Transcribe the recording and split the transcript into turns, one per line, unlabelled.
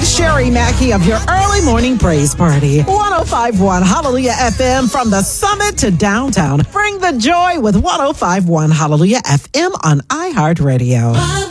it's Sherry Mackey of your early morning praise party. 105.1 Hallelujah FM from the summit to downtown. Bring the joy with 105.1 Hallelujah FM on iHeartRadio.